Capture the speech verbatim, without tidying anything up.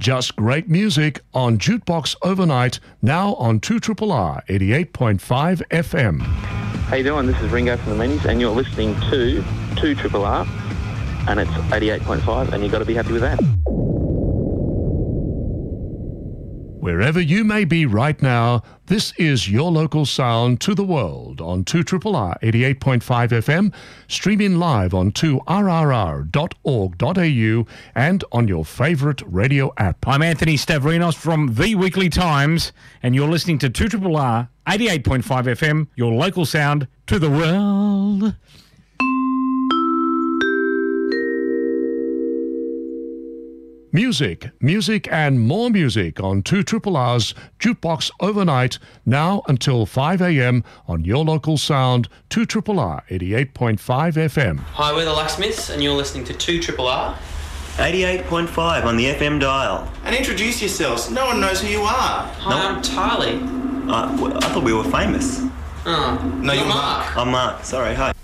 Just great music on Jukebox Overnight, now on two R R R eighty-eight point five F M. How you doing? This is Ringo from the Meanies, and you're listening to two R R R, and it's eighty-eight point five, and you've got to be happy with that. Wherever you may be right now, this is your local sound to the world on two R R R eighty-eight point five F M, streaming live on two R R R dot org dot A U and on your favourite radio app. I'm Anthony Stavrinos from The Weekly Times, and you're listening to two R R R eighty-eight point five F M, your local sound to the world. Music, music and more music on two R R R's Jukebox Overnight, now until five A M on your local sound, two R R R eighty-eight point five F M. Hi, we're the Locksmiths, and you're listening to two R R R eighty-eight point five on the F M dial. And introduce yourselves. No one knows who you are. Hi, No. I'm Charlie. Uh, w- I thought we were famous. Oh, No, you're Mark. I'm Mark. Sorry, hi.